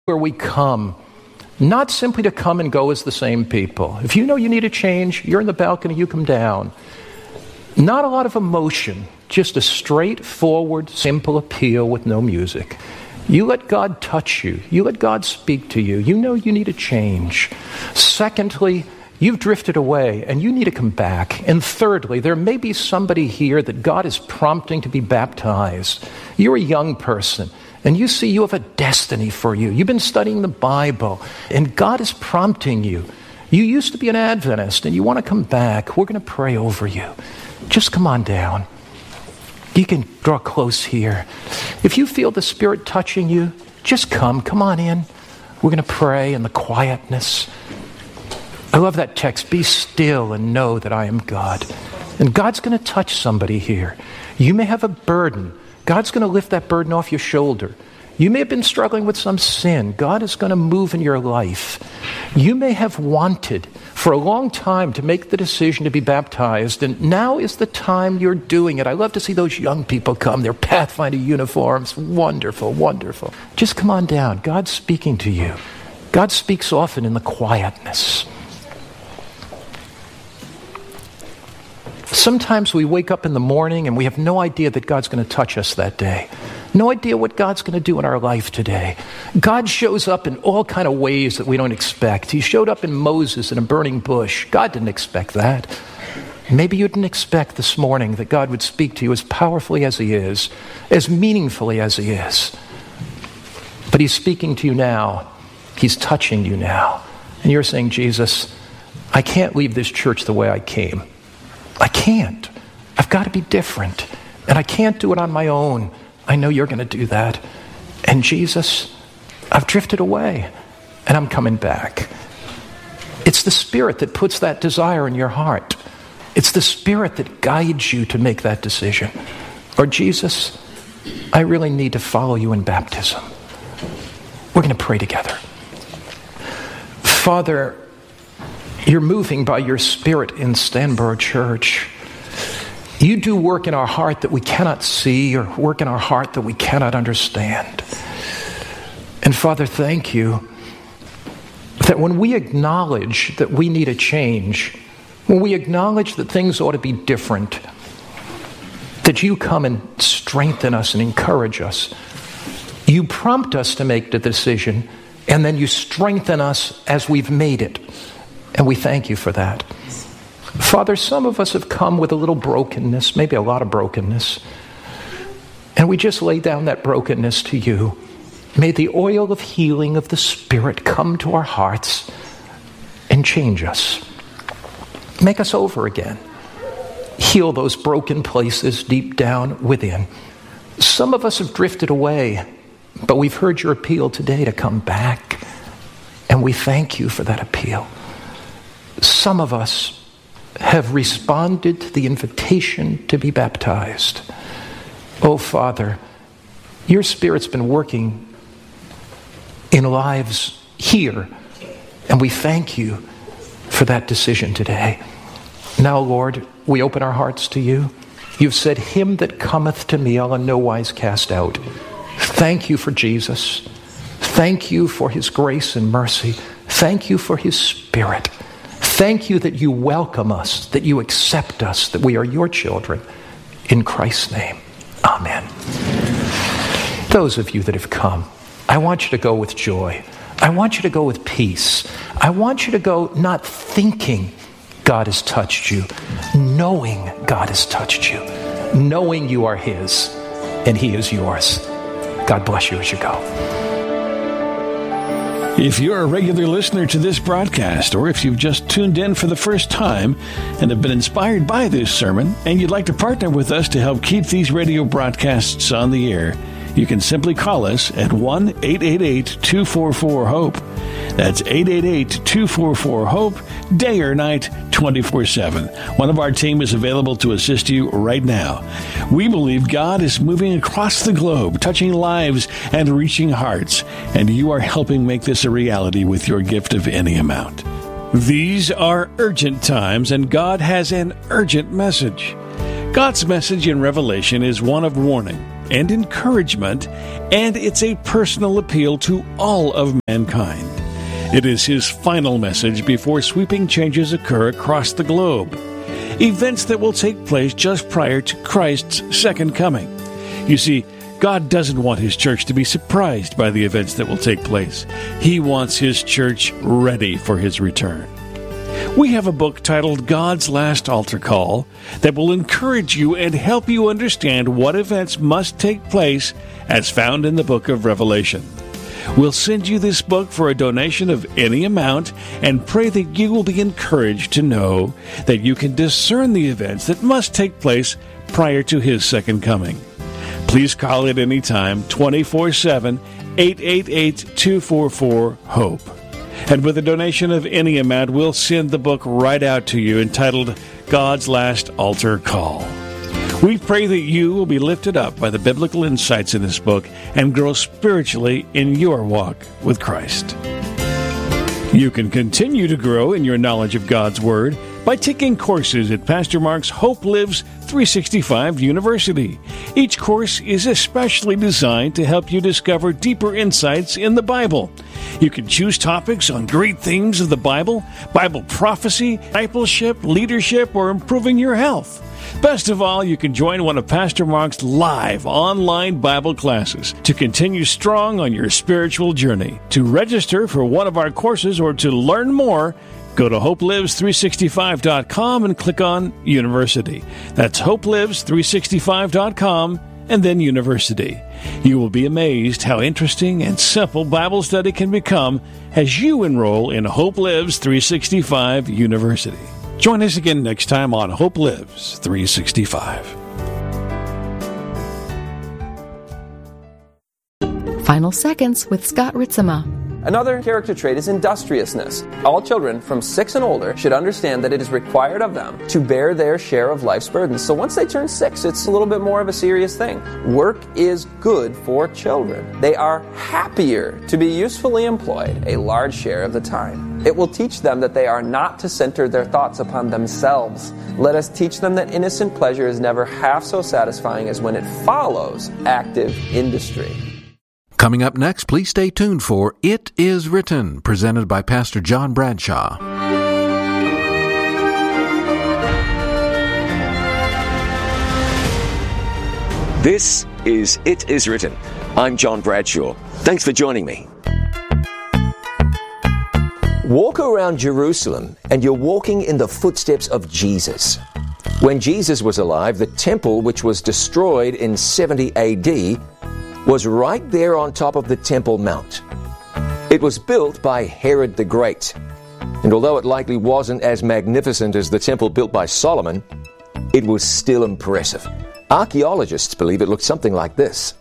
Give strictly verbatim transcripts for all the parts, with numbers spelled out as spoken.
where we come, not simply to come and go as the same people. If you know you need a change, you're in the balcony, you come down. Not a lot of emotion, just a straightforward, simple appeal with no music. You let God touch you. You let God speak to you. You know you need a change. Secondly, you've drifted away and you need to come back. And thirdly, there may be somebody here that God is prompting to be baptized. You're a young person and you see you have a destiny for you. You've been studying the Bible and God is prompting you. You used to be an Adventist and you want to come back. We're going to pray over you. Just come on down. You can draw close here. If you feel the Spirit touching you, just come. Come on in. We're going to pray in the quietness. I love that text. Be still and know that I am God. And God's going to touch somebody here. You may have a burden. God's going to lift that burden off your shoulder. You may have been struggling with some sin. God is going to move in your life. You may have wanted for a long time to make the decision to be baptized, and now is the time you're doing it. I love to see those young people come. Their Pathfinder uniforms. Wonderful, wonderful. Just come on down. God's speaking to you. God speaks often in the quietness. Sometimes we wake up in the morning and we have no idea that God's going to touch us that day. No idea what God's going to do in our life today. God shows up in all kind of ways that we don't expect. He showed up in Moses in a burning bush. God didn't expect that. Maybe you didn't expect this morning that God would speak to you as powerfully as he is, as meaningfully as he is. But he's speaking to you now. He's touching you now. And you're saying, Jesus, I can't leave this church the way I came. I can't. I've got to be different. And I can't do it on my own. I know you're going to do that. And Jesus, I've drifted away and I'm coming back. It's the Spirit that puts that desire in your heart. It's the Spirit that guides you to make that decision. Lord Jesus, I really need to follow you in baptism. We're going to pray together. Father, you're moving by your Spirit in Stanborough Church. You do work in our heart that we cannot see or work in our heart that we cannot understand. And Father, thank you that when we acknowledge that we need a change, when we acknowledge that things ought to be different, that you come and strengthen us and encourage us. You prompt us to make the decision, and then you strengthen us as we've made it. And we thank you for that. Father, some of us have come with a little brokenness, maybe a lot of brokenness, and we just lay down that brokenness to you. May the oil of healing of the Spirit come to our hearts and change us. Make us over again. Heal those broken places deep down within. Some of us have drifted away, but we've heard your appeal today to come back, and we thank you for that appeal. Some of us have responded to the invitation to be baptized. Oh, Father, your Spirit's been working in lives here, and we thank you for that decision today. Now, Lord, we open our hearts to you. You've said, him that cometh to me I'll in no wise cast out. Thank you for Jesus. Thank you for his grace and mercy. Thank you for his Spirit. Thank you that you welcome us, that you accept us, that we are your children. In Christ's name, amen. Those of you that have come, I want you to go with joy. I want you to go with peace. I want you to go not thinking God has touched you, knowing God has touched you, knowing you are his and he is yours. God bless you as you go. If you're a regular listener to this broadcast, or if you've just tuned in for the first time and have been inspired by this sermon, and you'd like to partner with us to help keep these radio broadcasts on the air, you can simply call us at one eight eight eight, two four four, HOPE. That's eight eight eight, two four four, HOPE, day or night, twenty-four seven. One of our team is available to assist you right now. We believe God is moving across the globe, touching lives and reaching hearts, and you are helping make this a reality with your gift of any amount. These are urgent times, and God has an urgent message. God's message in Revelation is one of warning. and encouragement, and it's a personal appeal to all of mankind. It is his final message before sweeping changes occur across the globe. Events that will take place just prior to Christ's second coming. You see, God doesn't want His church to be surprised by the events that will take place. He wants His church ready for His return. We have a book titled God's Last Altar Call that will encourage you and help you understand what events must take place as found in the book of Revelation. We'll send you this book for a donation of any amount and pray that you will be encouraged to know that you can discern the events that must take place prior to His second coming. Please call at any time, twenty-four seven, eight eight eight, two four four, HOPE. And with a donation of any amount, we'll send the book right out to you entitled God's Last Altar Call. We pray that you will be lifted up by the biblical insights in this book and grow spiritually in your walk with Christ. You can continue to grow in your knowledge of God's Word by taking courses at Pastor Mark's Hope Lives three sixty-five University. Each course is especially designed to help you discover deeper insights in the Bible. You can choose topics on great themes of the Bible, Bible prophecy, discipleship, leadership, or improving your health. Best of all, you can join one of Pastor Mark's live online Bible classes to continue strong on your spiritual journey. To register for one of our courses or to learn more, go to hope lives three sixty-five dot com and click on University. That's hope lives three sixty-five dot com and then University. You will be amazed how interesting and simple Bible study can become as you enroll in Hope Lives three sixty-five University. Join us again next time on Hope Lives three sixty-five. Final Seconds with Scott Ritzema. Another character trait is industriousness. All children from six and older should understand that it is required of them to bear their share of life's burdens. So once they turn six, it's a little bit more of a serious thing. Work is good for children. They are happier to be usefully employed a large share of the time. It will teach them that they are not to center their thoughts upon themselves. Let us teach them that innocent pleasure is never half so satisfying as when it follows active industry. Coming up next, please stay tuned for It Is Written, presented by Pastor John Bradshaw. This is It Is Written. I'm John Bradshaw. Thanks for joining me. Walk around Jerusalem and you're walking in the footsteps of Jesus. When Jesus was alive, the temple, which was destroyed in seventy A D, was right there on top of the Temple Mount. It was built by Herod the Great, and although it likely wasn't as magnificent as the temple built by Solomon, it was still impressive. Archaeologists believe it looked something like this.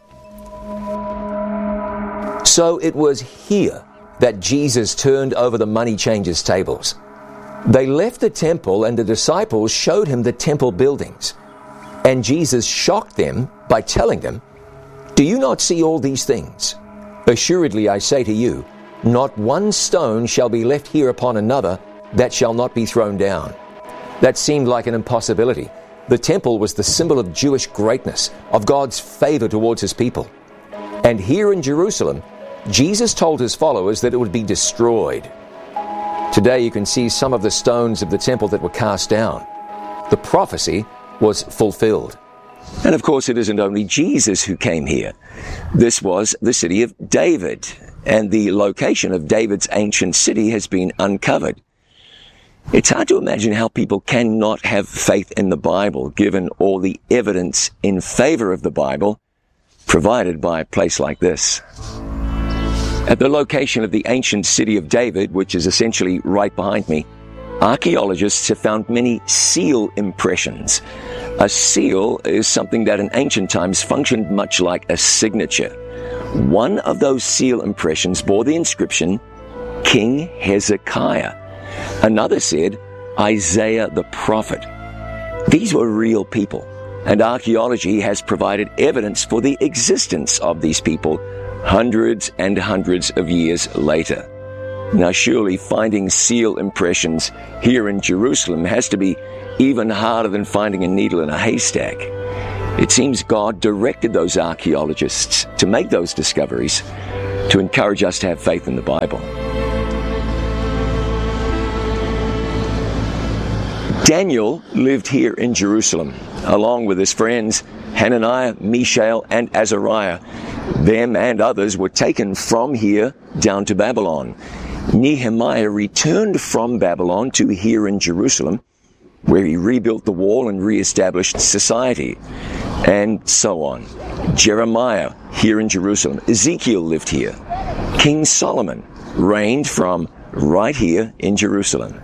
So it was here that Jesus turned over the money changers' tables. They left the temple and the disciples showed him the temple buildings. And Jesus shocked them by telling them, "Do you not see all these things? Assuredly I say to you, not one stone shall be left here upon another that shall not be thrown down." That seemed like an impossibility. The temple was the symbol of Jewish greatness, of God's favor towards His people. And here in Jerusalem, Jesus told His followers that it would be destroyed. Today you can see some of the stones of the temple that were cast down. The prophecy was fulfilled. And of course, it isn't only Jesus who came here. This was the city of David, and the location of David's ancient city has been uncovered. It's hard to imagine how people cannot have faith in the Bible, given all the evidence in favor of the Bible provided by a place like this. At the location of the ancient city of David, which is essentially right behind me, archaeologists have found many seal impressions. A seal is something that in ancient times functioned much like a signature. One of those seal impressions bore the inscription, King Hezekiah. Another said, Isaiah the prophet. These were real people, and archaeology has provided evidence for the existence of these people hundreds and hundreds of years later. Now surely finding seal impressions here in Jerusalem has to be even harder than finding a needle in a haystack. It seems God directed those archaeologists to make those discoveries to encourage us to have faith in the Bible. Daniel lived here in Jerusalem, along with his friends Hananiah, Mishael, and Azariah. Them and others were taken from here down to Babylon. Nehemiah returned from Babylon to here in Jerusalem, where he rebuilt the wall and reestablished society, and so on. Jeremiah here in Jerusalem. Ezekiel lived here. King Solomon reigned from right here in Jerusalem.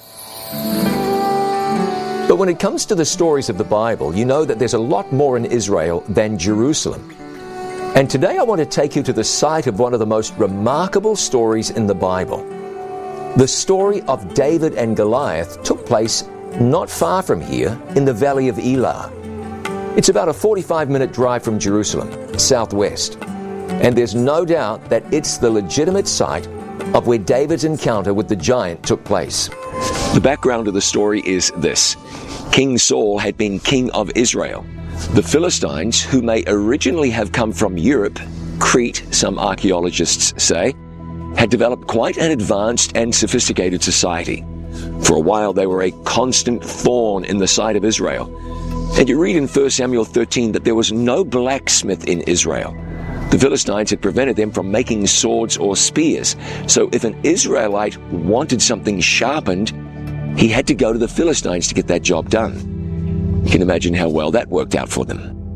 But when it comes to the stories of the Bible, you know that there's a lot more in Israel than Jerusalem. And today I want to take you to the site of one of the most remarkable stories in the Bible. The story of David and Goliath took place not far from here in the valley of Elah. It's about a forty-five minute drive from Jerusalem, southwest. And there's no doubt that it's the legitimate site of where David's encounter with the giant took place. The background of the story is this. King Saul had been king of Israel. The Philistines, who may originally have come from Europe, Crete, some archaeologists say, had developed quite an advanced and sophisticated society. For a while they were a constant thorn in the side of Israel. And you read in First Samuel thirteen that there was no blacksmith in Israel. The Philistines had prevented them from making swords or spears. So if an Israelite wanted something sharpened, he had to go to the Philistines to get that job done. You can imagine how well that worked out for them.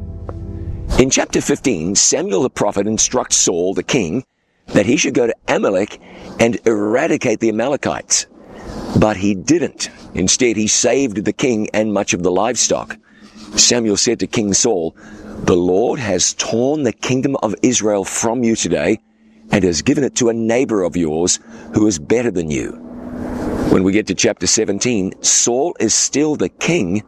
In chapter fifteen, Samuel the prophet instructs Saul, the king, that he should go to Amalek and eradicate the Amalekites. But he didn't. Instead, he saved the king and much of the livestock. Samuel said to King Saul, "The Lord has torn the kingdom of Israel from you today and has given it to a neighbor of yours who is better than you." When we get to chapter seventeen, Saul is still the king,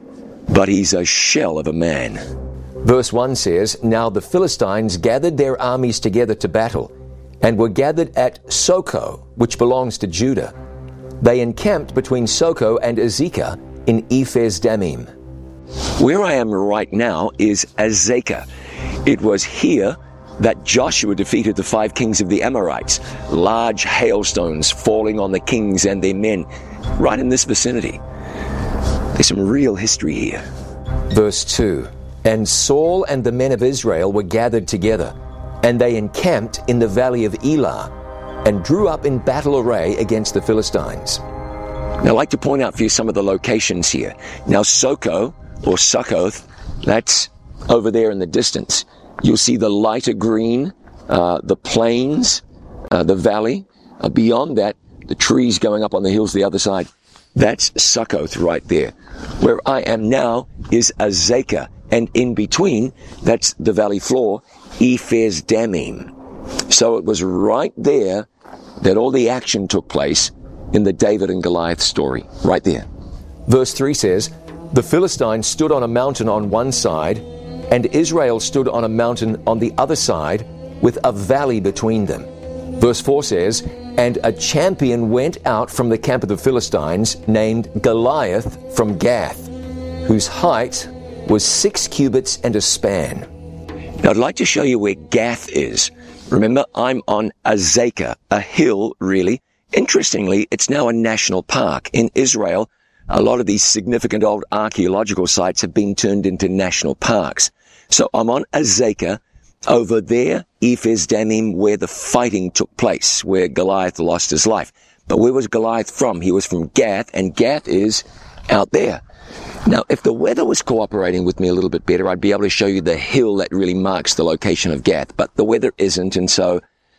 but he's a shell of a man. Verse one says, "Now the Philistines gathered their armies together to battle, and were gathered at Socoh, which belongs to Judah. They encamped between Socoh and Azekah in Ephes-Dammim." Where I am right now is Azekah. It was here that Joshua defeated the five kings of the Amorites. Large hailstones falling on the kings and their men, right in this vicinity. There's some real history here. Verse two, "And Saul and the men of Israel were gathered together, and they encamped in the valley of Elah, and drew up in battle array against the Philistines." Now, I'd like to point out for you some of the locations here. Now, Socoh, or Succoth, that's over there in the distance. You'll see the lighter green, uh, the plains, uh, the valley. Uh, beyond that, the trees going up on the hills the other side. That's Succoth right there. Where I am now is Azekah, and in between, that's the valley floor, Ephes-Dammim. So it was right there that all the action took place in the David and Goliath story, right there. Verse three says, "The Philistines stood on a mountain on one side, and Israel stood on a mountain on the other side, with a valley between them." Verse four says, "And a champion went out from the camp of the Philistines, named Goliath from Gath, whose height was six cubits and a span." Now I'd like to show you where Gath is. Remember, I'm on Azekah, a hill, really. Interestingly, it's now a national park. In Israel, a lot of these significant old archaeological sites have been turned into national parks. So I'm on Azekah, over there, Ephes-Dammim, where the fighting took place, where Goliath lost his life. But where was Goliath from? He was from Gath, and Gath is out there. Now, if the weather was cooperating with me a little bit better, I'd be able to show you the hill that really marks the location of Gath. But the weather isn't, and so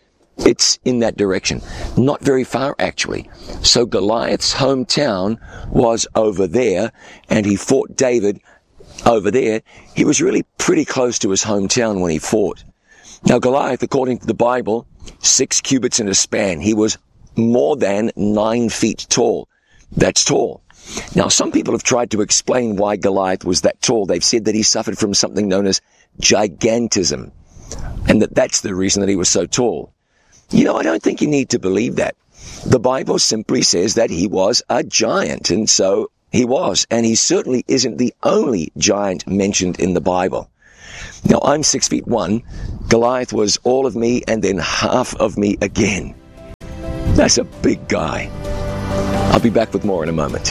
it's in that direction. Not very far, actually. So Goliath's hometown was over there, and he fought David over there. He was really pretty close to his hometown when he fought. Now, Goliath, according to the Bible, six cubits in a span. He was more than nine feet tall. That's tall. Now, some people have tried to explain why Goliath was that tall. They've said that he suffered from something known as gigantism, and that that's the reason that he was so tall. You know, I don't think you need to believe that. The Bible simply says that he was a giant, and so he was, and he certainly isn't the only giant mentioned in the Bible. Now, I'm six feet one. Goliath was all of me and then half of me again. That's a big guy. I'll be back with more in a moment.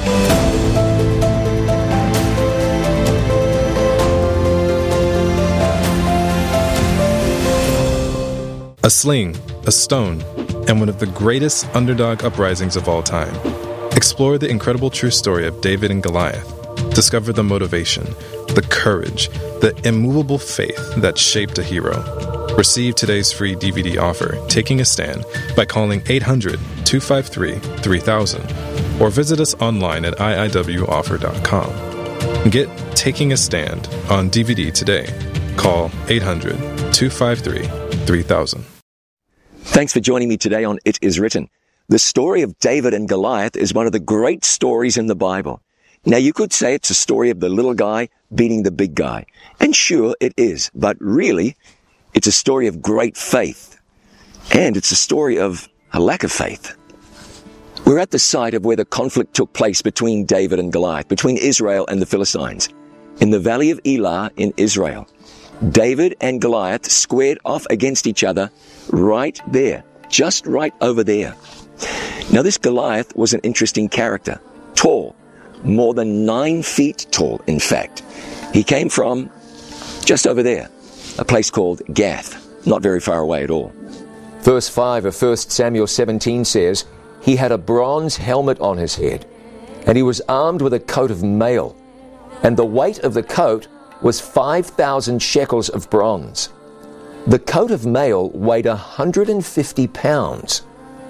A sling, a stone, and one of the greatest underdog uprisings of all time. Explore the incredible true story of David and Goliath. Discover the motivation, the courage, the immovable faith that shaped a hero. Receive today's free D V D offer, Taking a Stand, by calling eight hundred, two five three, three thousand or visit us online at I I W offer dot com. Get Taking a Stand on D V D today. Call eight hundred, two five three, three thousand. Thanks for joining me today on It Is Written. The story of David and Goliath is one of the great stories in the Bible. Now, you could say it's a story of the little guy beating the big guy. And sure, it is. But really, it's a story of great faith. And it's a story of a lack of faith. We're at the site of where the conflict took place between David and Goliath, between Israel and the Philistines, in the valley of Elah in Israel. David and Goliath squared off against each other right there, just right over there. Now, this Goliath was an interesting character, tall, more than nine feet tall, in fact. He came from just over there, a place called Gath, not very far away at all. Verse five of First Samuel seventeen says, "He had a bronze helmet on his head, and he was armed with a coat of mail, and the weight of the coat was five thousand shekels of bronze." The coat of mail weighed one hundred fifty pounds.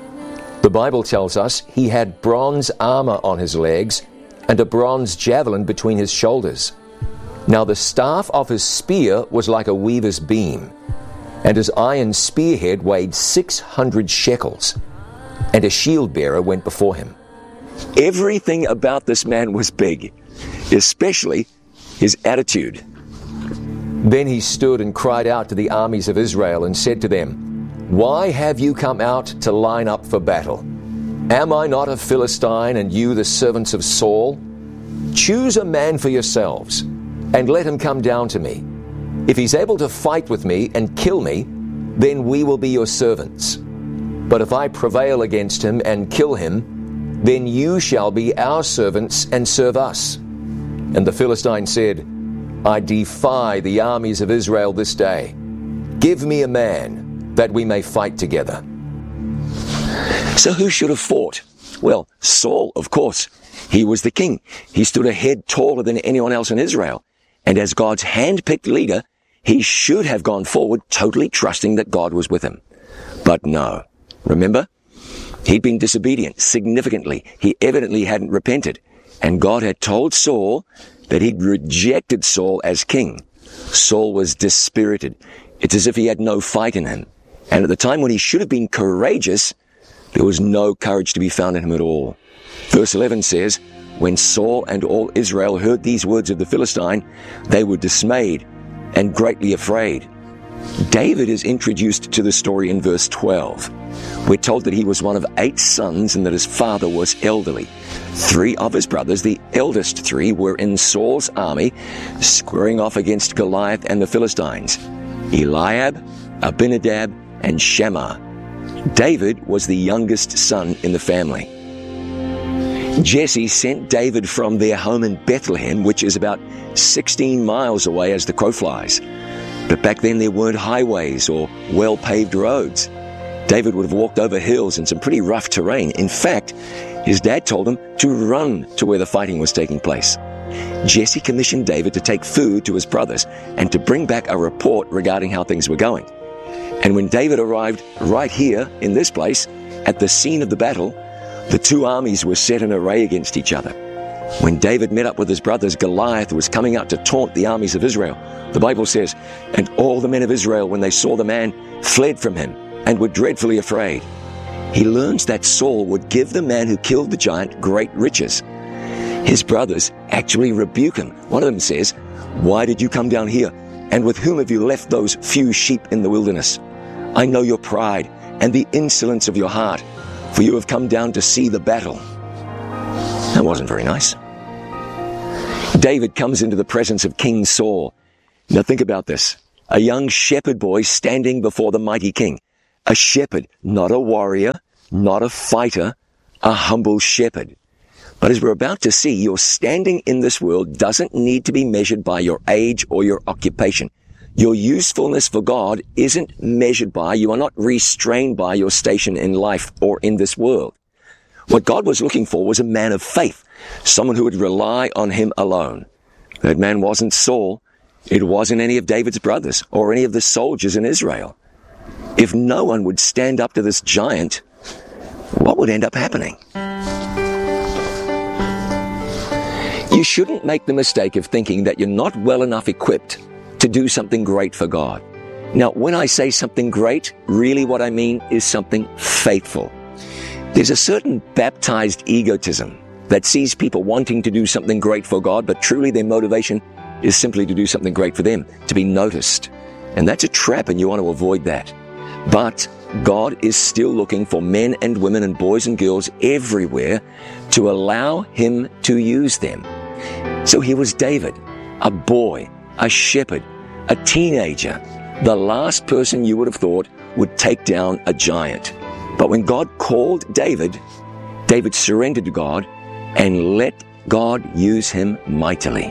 The Bible tells us he had bronze armor on his legs and a bronze javelin between his shoulders. Now the staff of his spear was like a weaver's beam, and his iron spearhead weighed six hundred shekels, and a shield bearer went before him. Everything about this man was big, especially his attitude. Then he stood and cried out to the armies of Israel and said to them, "Why have you come out to line up for battle? Am I not a Philistine, and you the servants of Saul? Choose a man for yourselves, and let him come down to me. If he's able to fight with me and kill me, then we will be your servants. But if I prevail against him and kill him, then you shall be our servants and serve us." And the Philistine said, "I defy the armies of Israel this day. Give me a man, that we may fight together." So who should have fought? Well, Saul, of course. He was the king. He stood a head taller than anyone else in Israel. And as God's hand-picked leader, he should have gone forward totally trusting that God was with him. But no. Remember? He'd been disobedient significantly. He evidently hadn't repented. And God had told Saul that he'd rejected Saul as king. Saul was dispirited. It's as if he had no fight in him. And at the time when he should have been courageous, there was no courage to be found in him at all. Verse eleven says, "When Saul and all Israel heard these words of the Philistine, they were dismayed and greatly afraid." David is introduced to the story in verse twelve. We're told that he was one of eight sons and that his father was elderly. Three of his brothers, the eldest three, were in Saul's army, squaring off against Goliath and the Philistines: Eliab, Abinadab, and Shammah. David was the youngest son in the family. Jesse sent David from their home in Bethlehem, which is about sixteen miles away as the crow flies. But back then there weren't highways or well-paved roads. David would have walked over hills and some pretty rough terrain. In fact, his dad told him to run to where the fighting was taking place. Jesse commissioned David to take food to his brothers and to bring back a report regarding how things were going. And when David arrived right here in this place, at the scene of the battle, the two armies were set in array against each other. When David met up with his brothers, Goliath was coming out to taunt the armies of Israel. The Bible says, "And all the men of Israel, when they saw the man, fled from him and were dreadfully afraid." He learns that Saul would give the man who killed the giant great riches. His brothers actually rebuke him. One of them says, "Why did you come down here? And with whom have you left those few sheep in the wilderness? I know your pride and the insolence of your heart, for you have come down to see the battle." That wasn't very nice. David comes into the presence of King Saul. Now think about this. A young shepherd boy standing before the mighty king. A shepherd, not a warrior, not a fighter, a humble shepherd. But as we're about to see, your standing in this world doesn't need to be measured by your age or your occupation. Your usefulness for God isn't measured by, you are not restrained by your station in life or in this world. What God was looking for was a man of faith, someone who would rely on him alone. That man wasn't Saul. It wasn't any of David's brothers or any of the soldiers in Israel. If no one would stand up to this giant, what would end up happening? You shouldn't make the mistake of thinking that you're not well enough equipped to do something great for God. Now, when I say something great, really what I mean is something faithful. There's a certain baptized egotism that sees people wanting to do something great for God, but truly their motivation is simply to do something great for them, to be noticed. And that's a trap, and you want to avoid that. But God is still looking for men and women and boys and girls everywhere to allow him to use them. So here was David, a boy, a shepherd, a teenager, the last person you would have thought would take down a giant. But when God called David, David surrendered to God and let God use him mightily.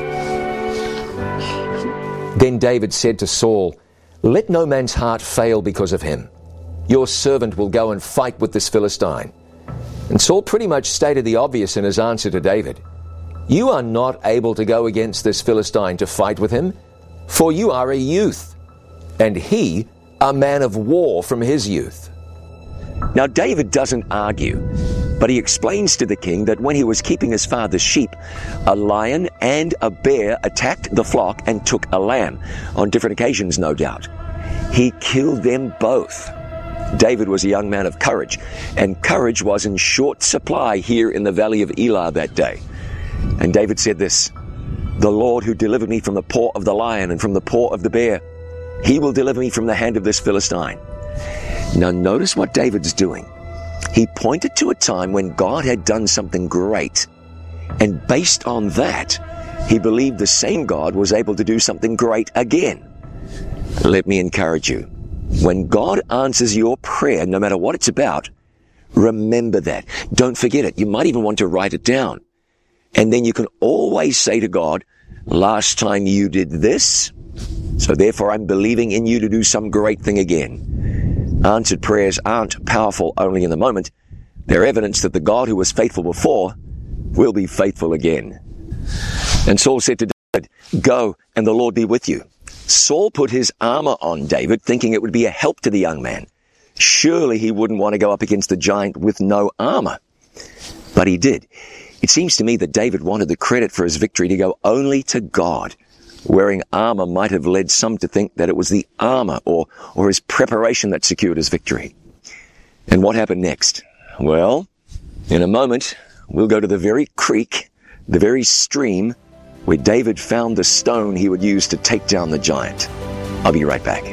Then David said to Saul, "Let no man's heart fail because of him. Your servant will go and fight with this Philistine." And Saul pretty much stated the obvious in his answer to David. "You are not able to go against this Philistine to fight with him, for you are a youth, and he a man of war from his youth." Now David doesn't argue, but he explains to the king that when he was keeping his father's sheep, a lion and a bear attacked the flock and took a lamb, on different occasions no doubt. He killed them both. David was a young man of courage, and courage was in short supply here in the valley of Elah that day. And David said this, "The Lord who delivered me from the paw of the lion and from the paw of the bear, he will deliver me from the hand of this Philistine." Now notice what David's doing. He pointed to a time when God had done something great, and based on that, he believed the same God was able to do something great again. Let me encourage you. When God answers your prayer, no matter what it's about, remember that. Don't forget it. You might even want to write it down. And then you can always say to God, "Last time you did this, so therefore I'm believing in you to do some great thing again." Answered prayers aren't powerful only in the moment. They're evidence that the God who was faithful before will be faithful again. And Saul said to David, "Go, and the Lord be with you." Saul put his armor on David, thinking it would be a help to the young man. Surely he wouldn't want to go up against the giant with no armor. But he did. It seems to me that David wanted the credit for his victory to go only to God. Wearing armor might have led some to think that it was the armor or, or his preparation that secured his victory. And what happened next? Well, in a moment, we'll go to the very creek, the very stream, where David found the stone he would use to take down the giant. I'll be right back.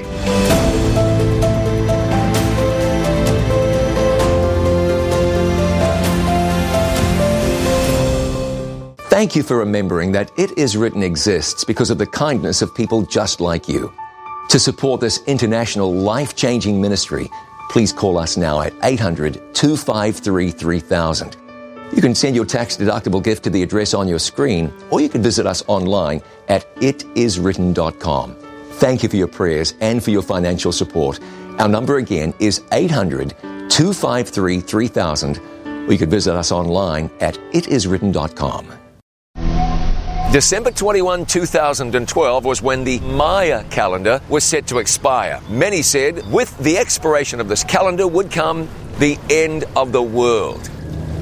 Thank you for remembering that It Is Written exists because of the kindness of people just like you. To support this international life-changing ministry, please call us now at eight hundred, two five three, three thousand. You can send your tax-deductible gift to the address on your screen, or you can visit us online at it is written dot com. Thank you for your prayers and for your financial support. Our number again is eight hundred, two five three, three thousand, or you can visit us online at it is written dot com. December twenty-first, two thousand twelve was when the Maya calendar was set to expire. Many said with the expiration of this calendar would come the end of the world.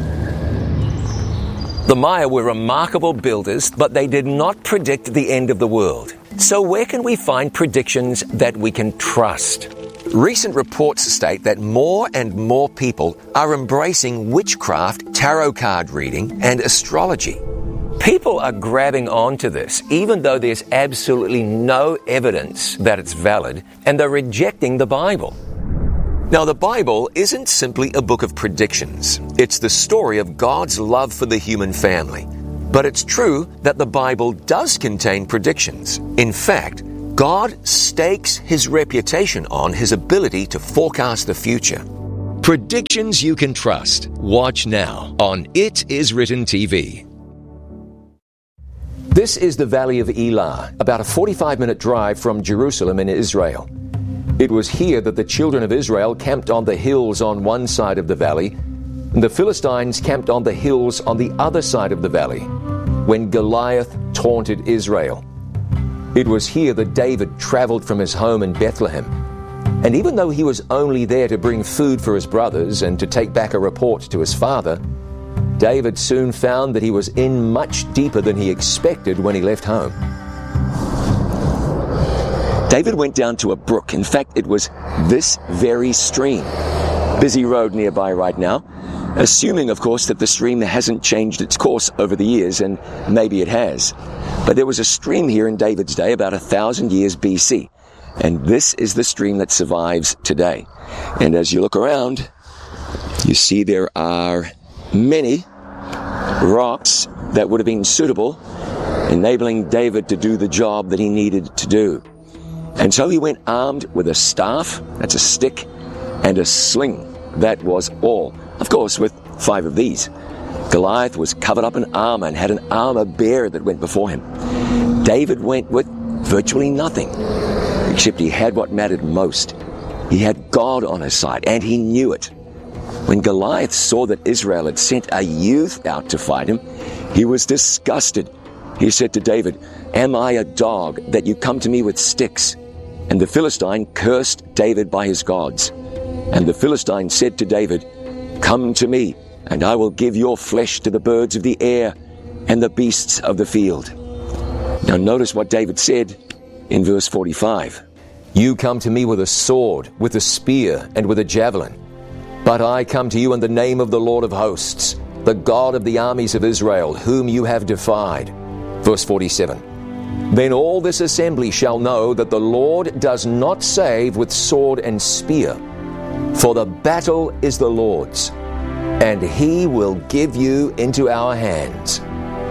The Maya were remarkable builders, but they did not predict the end of the world. So where can we find predictions that we can trust? Recent reports state that more and more people are embracing witchcraft, tarot card reading, and astrology. People are grabbing onto this, even though there's absolutely no evidence that it's valid, and they're rejecting the Bible. Now, the Bible isn't simply a book of predictions. It's the story of God's love for the human family. But it's true that the Bible does contain predictions. In fact, God stakes his reputation on his ability to forecast the future. Predictions you can trust. Watch now on It Is Written T V. This is the Valley of Elah, about a forty-five minute drive from Jerusalem in Israel. It was here that the children of Israel camped on the hills on one side of the valley, and the Philistines camped on the hills on the other side of the valley, when Goliath taunted Israel. It was here that David traveled from his home in Bethlehem. And even though he was only there to bring food for his brothers and to take back a report to his father, David soon found that he was in much deeper than he expected when he left home. David went down to a brook. In fact, it was this very stream. Busy road nearby right now. Assuming, of course, that the stream hasn't changed its course over the years, and maybe it has. But there was a stream here in David's day about a thousand years B C. And this is the stream that survives today. And as you look around, you see there are many rocks that would have been suitable, enabling David to do the job that he needed to do. And so he went armed with a staff, that's a stick, and a sling. That was all. Of course, with five of these. Goliath was covered up in armor and had an armor bearer that went before him. David went with virtually nothing, except he had what mattered most. He had God on his side, and he knew it. When Goliath saw that Israel had sent a youth out to fight him, he was disgusted. He said to David, "Am I a dog that you come to me with sticks?" And the Philistine cursed David by his gods. And the Philistine said to David, "Come to me, and I will give your flesh to the birds of the air and the beasts of the field." Now notice what David said in verse forty-five. You come to me with a sword, with a spear, and with a javelin. But I come to you in the name of the Lord of hosts, the God of the armies of Israel, whom you have defied. Verse forty-seven. Then all this assembly shall know that the Lord does not save with sword and spear, for the battle is the Lord's, and he will give you into our hands.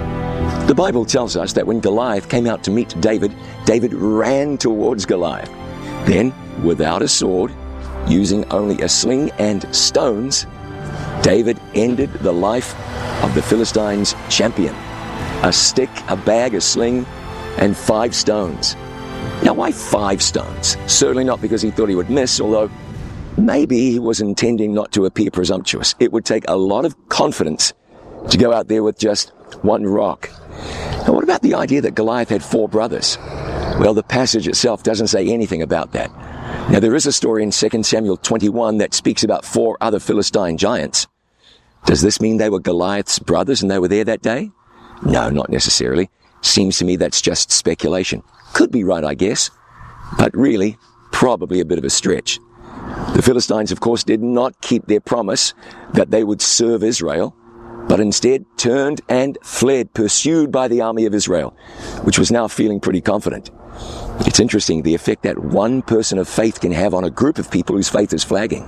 The Bible tells us that when Goliath came out to meet David, David ran towards Goliath. Then, without a sword, using only a sling and stones, David ended the life of the Philistines' champion. A stick, a bag, a sling, and five stones. Now, why five stones? Certainly not because he thought he would miss, although maybe he was intending not to appear presumptuous. It would take a lot of confidence to go out there with just one rock. Now, what about the idea that Goliath had four brothers? Well, the passage itself doesn't say anything about that. Now, there is a story in Second Samuel twenty-one that speaks about four other Philistine giants. Does this mean they were Goliath's brothers and they were there that day? No, not necessarily. Seems to me that's just speculation. Could be right, I guess. But really, probably a bit of a stretch. The Philistines, of course, did not keep their promise that they would serve Israel, but instead turned and fled, pursued by the army of Israel, which was now feeling pretty confident. It's interesting the effect that one person of faith can have on a group of people whose faith is flagging.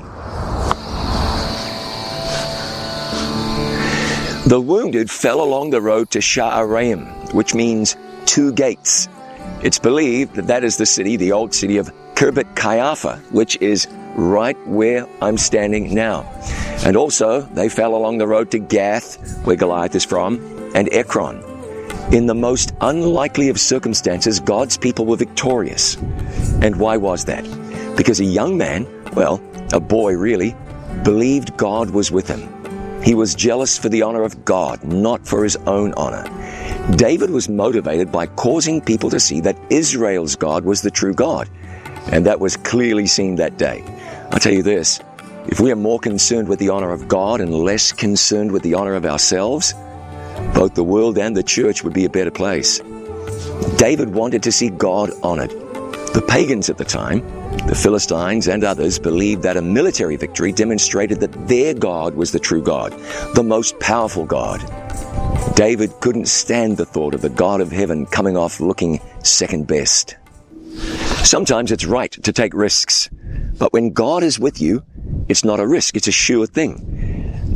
The wounded fell along the road to Sha'araim, which means two gates. It's believed that that is the city, the old city of Kirbet Kaiapha, which is right where I'm standing now. And also, they fell along the road to Gath, where Goliath is from, and Ekron. In the most unlikely of circumstances, God's people were victorious. And why was that? Because a young man, well, a boy really, believed God was with him. He was jealous for the honor of God, not for his own honor. David was motivated by causing people to see that Israel's God was the true God. And that was clearly seen that day. I'll tell you this, if we are more concerned with the honor of God and less concerned with the honor of ourselves, both the world and the church would be a better place. David wanted to see God honored. The pagans at the time, the Philistines and others, believed that a military victory demonstrated that their God was the true God, the most powerful God. David couldn't stand the thought of the God of heaven coming off looking second best. Sometimes it's right to take risks, but when God is with you, it's not a risk, it's a sure thing.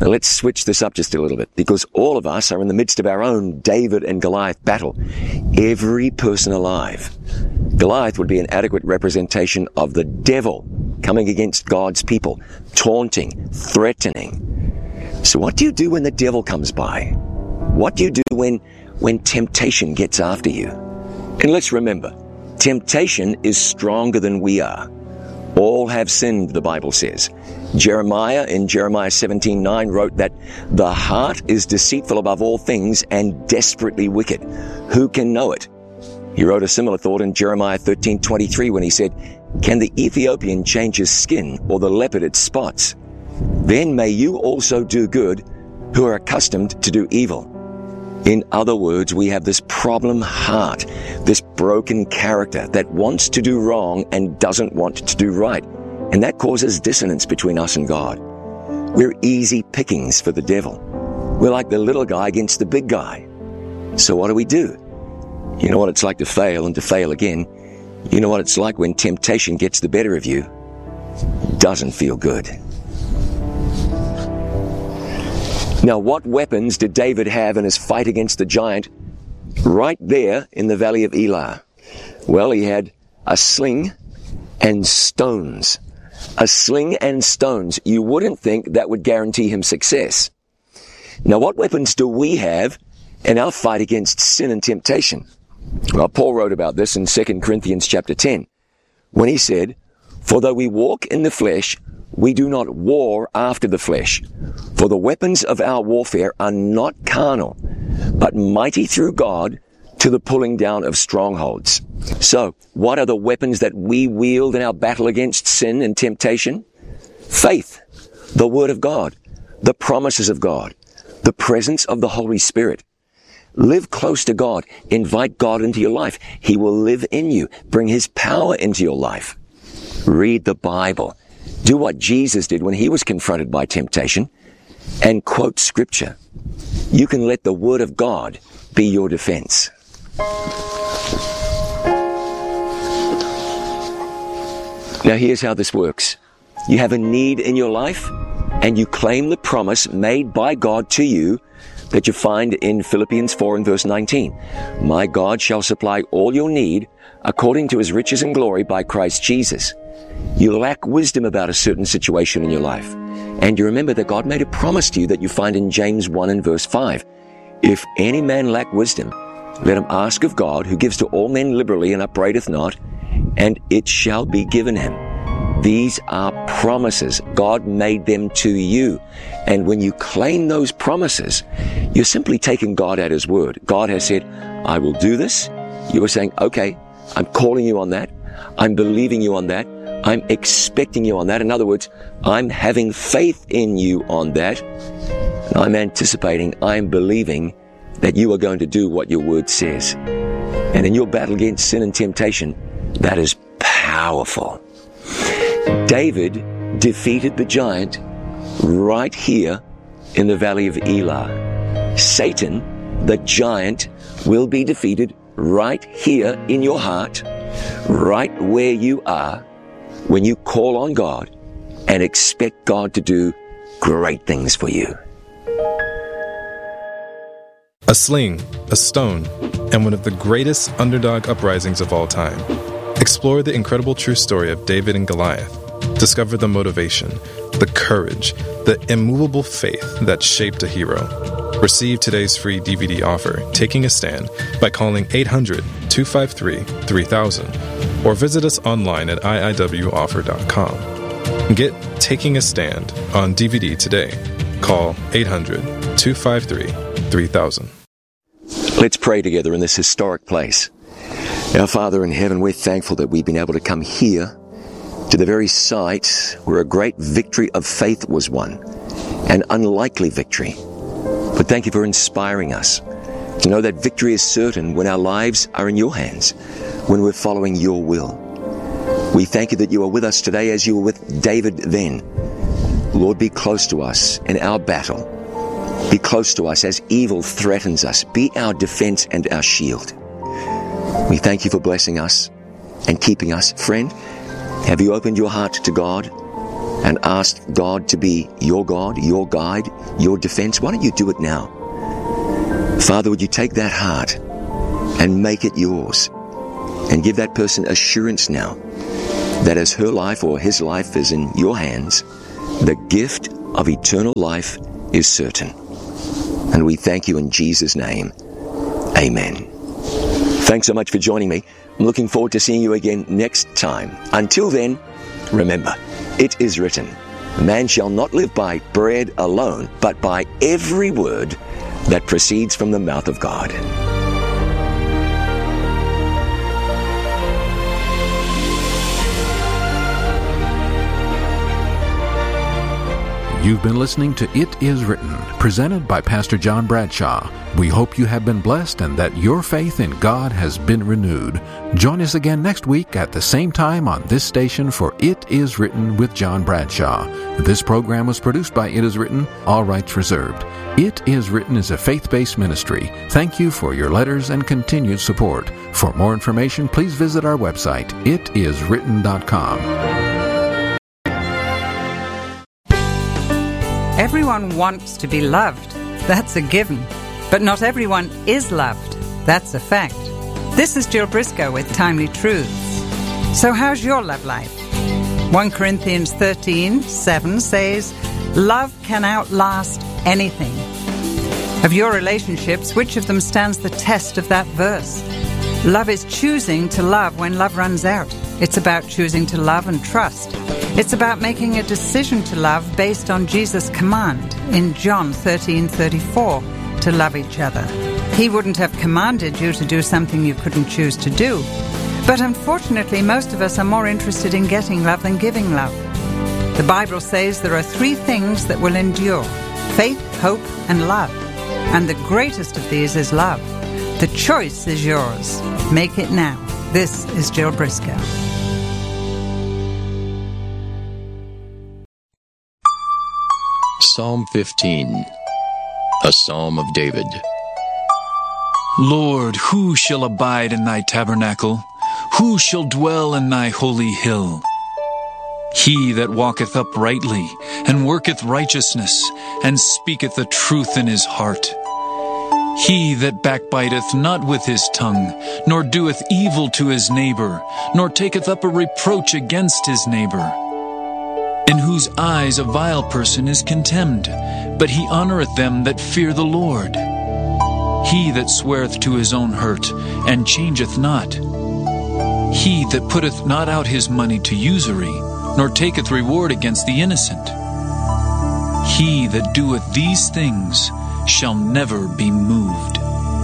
Now let's switch this up just a little bit, because all of us are in the midst of our own David and Goliath battle. Every person alive. Goliath would be an adequate representation of the devil coming against God's people, taunting, threatening. So what do you do when the devil comes by? What do you do when, when temptation gets after you? And let's remember, temptation is stronger than we are. All have sinned, the Bible says. Jeremiah in Jeremiah seventeen nine wrote that the heart is deceitful above all things and desperately wicked. Who can know it? He wrote a similar thought in Jeremiah thirteen twenty-three when he said, can the Ethiopian change his skin or the leopard its spots? Then may you also do good who are accustomed to do evil. In other words, we have this problem heart, this broken character that wants to do wrong and doesn't want to do right. And that causes dissonance between us and God. We're easy pickings for the devil. We're like the little guy against the big guy. So what do we do? You know what it's like to fail and to fail again. You know what it's like when temptation gets the better of you. Doesn't feel good. Now, what weapons did David have in his fight against the giant right there in the valley of Elah? Well, he had a sling and stones. A sling and stones. You wouldn't think that would guarantee him success. Now, what weapons do we have in our fight against sin and temptation? Well, Paul wrote about this in Second Corinthians chapter ten, when he said, for though we walk in the flesh, we do not war after the flesh. For the weapons of our warfare are not carnal, but mighty through God to the pulling down of strongholds. So, what are the weapons that we wield in our battle against sin and temptation? Faith, the Word of God, the promises of God, the presence of the Holy Spirit. Live close to God. Invite God into your life. He will live in you. Bring His power into your life. Read the Bible. Do what Jesus did when He was confronted by temptation, and quote Scripture. You can let the Word of God be your defense. Now here's how this works. You have a need in your life, and you claim the promise made by God to you that you find in Philippians four and verse nineteen. My God shall supply all your need according to His riches and glory by Christ Jesus. You lack wisdom about a certain situation in your life, and you remember that God made a promise to you that you find in James one and verse five. If any man lack wisdom, let him ask of God, who gives to all men liberally and upbraideth not, and it shall be given him. These are promises. God made them to you. And when you claim those promises, you're simply taking God at His word. God has said, I will do this. You are saying, okay, I'm calling you on that. I'm believing you on that. I'm expecting you on that. In other words, I'm having faith in you on that. And I'm anticipating, I'm believing that you are going to do what your word says. And in your battle against sin and temptation, that is powerful. David defeated the giant right here in the valley of Elah. Satan, the giant, will be defeated right here in your heart, right where you are, when you call on God and expect God to do great things for you. A sling, a stone, and one of the greatest underdog uprisings of all time. Explore the incredible true story of David and Goliath. Discover the motivation, the courage, the immovable faith that shaped a hero. Receive today's free D V D offer, Taking a Stand, by calling eight hundred, two five three, three thousand or visit us online at I I W offer dot com. Get Taking a Stand on D V D today. Call eight hundred, two five three, three thousand. Let's pray together in this historic place. Our Father in heaven, we're thankful that we've been able to come here to the very site where a great victory of faith was won, an unlikely victory. But thank you for inspiring us to know that victory is certain when our lives are in your hands, when we're following your will. We thank you that you are with us today as you were with David then. Lord, be close to us in our battle. Be close to us as evil threatens us. Be our defense and our shield. We thank you for blessing us and keeping us. Friend, have you opened your heart to God? and asked God to be your God, your guide, your defense? Why don't you do it now? Father, would you take that heart and make it yours, and give that person assurance now that as her life or his life is in your hands, the gift of eternal life is certain. And we thank you in Jesus' name. Amen. Thanks so much for joining me. I'm looking forward to seeing you again next time. Until then, remember, it is written, man shall not live by bread alone, but by every word that proceeds from the mouth of God. You've been listening to It Is Written, presented by Pastor John Bradshaw. We hope you have been blessed and that your faith in God has been renewed. Join us again next week at the same time on this station for It Is Written with John Bradshaw. This program was produced by It Is Written, all rights reserved. It Is Written is a faith-based ministry. Thank you for your letters and continued support. For more information, please visit our website, it is written dot com. Everyone wants to be loved. That's a given. But not everyone is loved. That's a fact. This is Jill Briscoe with Timely Truths. So how's your love life? First Corinthians thirteen seven says, love can outlast anything. Of your relationships, which of them stands the test of that verse? Love is choosing to love when love runs out. It's about choosing to love and trust. It's about making a decision to love based on Jesus' command in John thirteen thirty-four to love each other. He wouldn't have commanded you to do something you couldn't choose to do. But unfortunately, most of us are more interested in getting love than giving love. The Bible says there are three things that will endure: faith, hope, and love. And the greatest of these is love. The choice is yours. Make it now. This is Jill Briscoe. Psalm fifteen, a psalm of David. Lord, who shall abide in thy tabernacle? Who shall dwell in thy holy hill? He that walketh uprightly, and worketh righteousness, and speaketh the truth in his heart. He that backbiteth not with his tongue, nor doeth evil to his neighbor, nor taketh up a reproach against his neighbor. In whose eyes a vile person is contemned, but he honoureth them that fear the Lord. He that sweareth to his own hurt, and changeth not. He that putteth not out his money to usury, nor taketh reward against the innocent. He that doeth these things shall never be moved.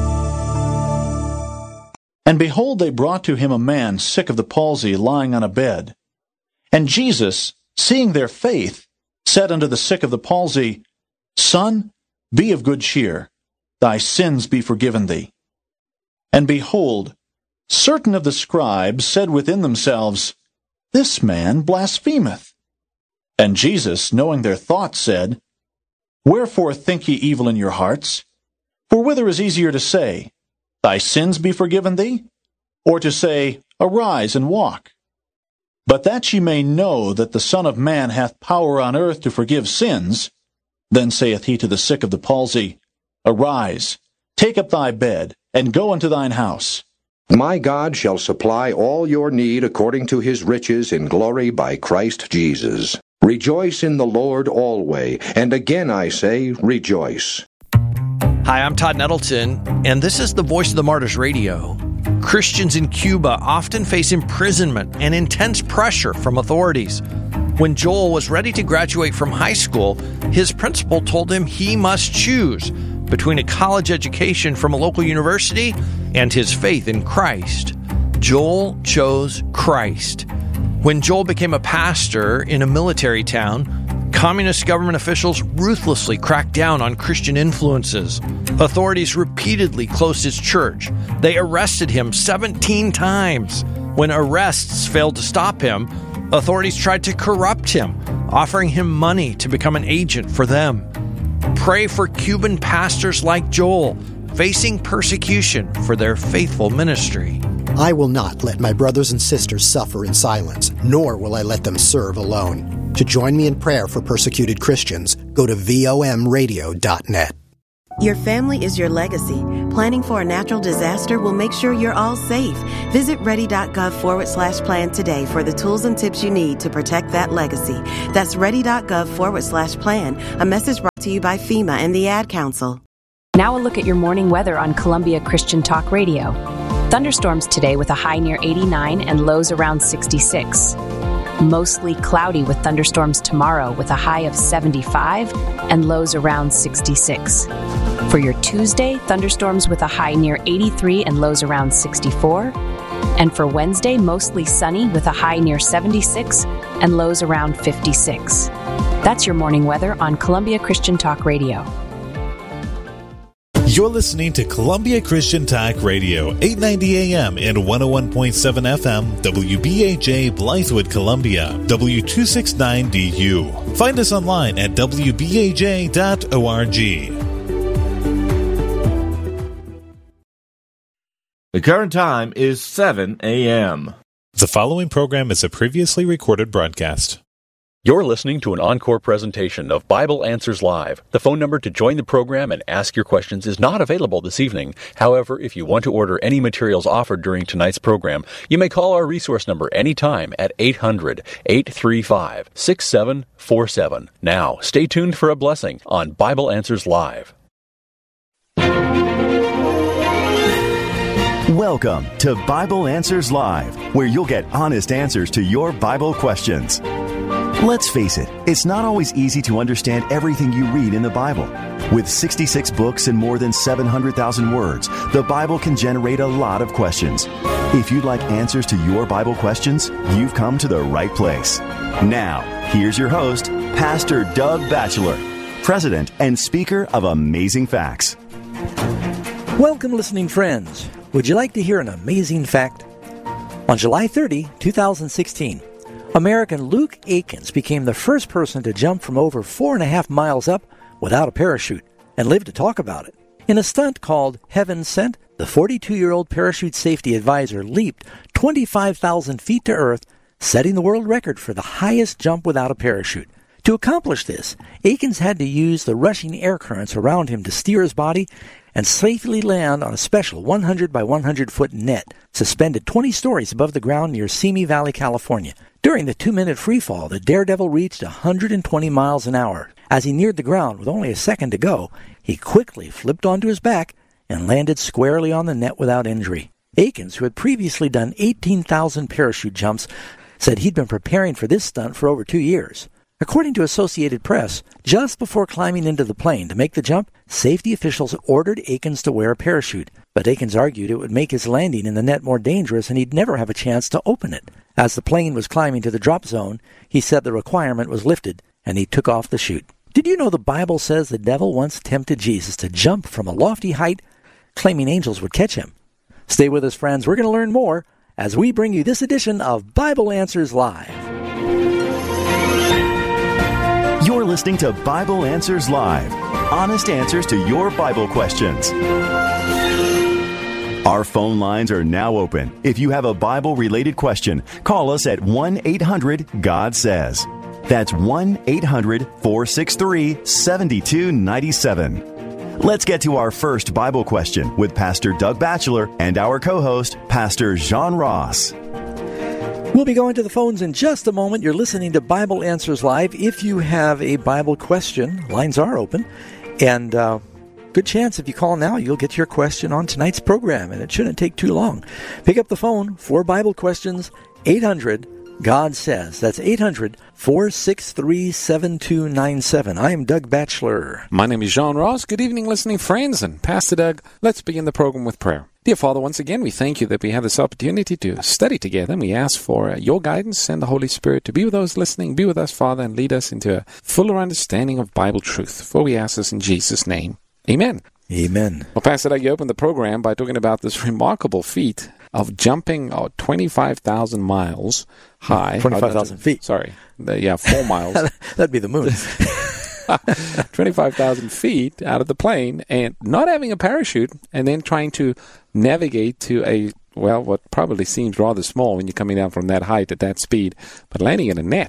And behold, they brought to him a man sick of the palsy, lying on a bed. And Jesus, seeing their faith, said unto the sick of the palsy, Son, be of good cheer, thy sins be forgiven thee. And behold, certain of the scribes said within themselves, This man blasphemeth. And Jesus, knowing their thoughts, said, Wherefore think ye evil in your hearts? For whither is easier to say, Thy sins be forgiven thee? Or to say, Arise and walk? But that ye may know that the Son of Man hath power on earth to forgive sins, then saith he to the sick of the palsy, Arise, take up thy bed, and go unto thine house. My God shall supply all your need according to his riches in glory by Christ Jesus. Rejoice in the Lord always, and again I say, rejoice. Hi, I'm Todd Nettleton, and this is the Voice of the Martyrs Radio. Christians in Cuba often face imprisonment and intense pressure from authorities. When Joel was ready to graduate from high school, his principal told him he must choose between a college education from a local university and his faith in Christ. Joel chose Christ. When Joel became a pastor in a military town, communist government officials ruthlessly cracked down on Christian influences. Authorities repeatedly closed his church. They arrested him seventeen times. When arrests failed to stop him, authorities tried to corrupt him, offering him money to become an agent for them. Pray for Cuban pastors like Joel, facing persecution for their faithful ministry. I will not let my brothers and sisters suffer in silence, nor will I let them serve alone. To join me in prayer for persecuted Christians, go to V O M radio dot net. Your family is your legacy. Planning for a natural disaster will make sure you're all safe. Visit ready.gov forward slash plan today for the tools and tips you need to protect that legacy. That's ready.gov forward slash plan. A message brought to you by FEMA and the Ad Council. Now a look at your morning weather on Columbia Christian Talk Radio. Thunderstorms today with a high near eighty-nine and lows around sixty-six. Mostly cloudy with thunderstorms tomorrow with a high of seventy-five and lows around sixty-six. For your Tuesday, thunderstorms with a high near eighty-three and lows around sixty-four. And for Wednesday, mostly sunny with a high near seventy-six and lows around fifty-six. That's your morning weather on Columbia Christian Talk Radio. You're listening to Columbia Christian Talk Radio, eight ninety A M and one oh one point seven F M, W B A J, Blythewood, Columbia, W two sixty-nine D U. Find us online at W B A J dot org. The current time is seven A M. The following program is a previously recorded broadcast. You're listening to an encore presentation of Bible Answers Live. The phone number to join the program and ask your questions is not available this evening. However, if you want to order any materials offered during tonight's program, you may call our resource number anytime at eight hundred, eight three five, six seven four seven. Now, stay tuned for a blessing on Bible Answers Live. Welcome to Bible Answers Live, where you'll get honest answers to your Bible questions. Let's face it, it's not always easy to understand everything you read in the Bible. With sixty-six books and more than seven hundred thousand words, the Bible can generate a lot of questions. If you'd like answers to your Bible questions, you've come to the right place. Now, here's your host, Pastor Doug Batchelor, President and Speaker of Amazing Facts. Welcome, listening friends. Would you like to hear an amazing fact? On July thirtieth, twenty sixteen, American Luke Aikens became the first person to jump from over four and a half miles up without a parachute and lived to talk about it. In a stunt called Heaven Sent, the forty-two-year-old parachute safety advisor leaped twenty-five thousand feet to earth, setting the world record for the highest jump without a parachute. To accomplish this, Aikens had to use the rushing air currents around him to steer his body and safely land on a special one hundred by one hundred foot net suspended twenty stories above the ground near Simi Valley, California. During the two-minute freefall, the daredevil reached one hundred twenty miles an hour. As he neared the ground with only a second to go, he quickly flipped onto his back and landed squarely on the net without injury. Aikens, who had previously done eighteen thousand parachute jumps, said he'd been preparing for this stunt for over two years. According to Associated Press, just before climbing into the plane to make the jump, safety officials ordered Aikens to wear a parachute. But Aikens argued it would make his landing in the net more dangerous and he'd never have a chance to open it. As the plane was climbing to the drop zone, he said the requirement was lifted and he took off the chute. Did you know the Bible says the devil once tempted Jesus to jump from a lofty height, claiming angels would catch him? Stay with us, friends. We're going to learn more as we bring you this edition of Bible Answers Live. You're listening to Bible Answers Live, honest answers to your Bible questions. Our phone lines are now open. If you have a Bible-related question, call us at one eight hundred God says. That's one eight hundred four six three seven two nine seven. Let's get to our first Bible question with Pastor Doug Batchelor and our co-host, Pastor John Ross. We'll be going to the phones in just a moment. You're listening to Bible Answers Live. If you have a Bible question, lines are open. And uh, good chance if you call now, you'll get your question on tonight's program. And it shouldn't take too long. Pick up the phone for Bible questions, eight hundred God says. That's eight hundred four six three seven two nine seven. I am Doug Batchelor. My name is John Ross. Good evening, listening friends. And Pastor Doug, let's begin the program with prayer. Dear Father, once again, we thank you that we have this opportunity to study together. And we ask for your guidance and the Holy Spirit to be with those listening, be with us, Father, and lead us into a fuller understanding of Bible truth. For we ask this in Jesus' name. Amen. Amen. Well, Pastor Doug, you opened the program by talking about this remarkable feat of jumping oh, twenty-five thousand miles high. twenty-five thousand feet. Sorry. The, yeah, four miles. That'd be the moon. twenty-five thousand feet out of the plane and not having a parachute and then trying to navigate to a, well, what probably seems rather small when you're coming down from that height at that speed, but landing in a net.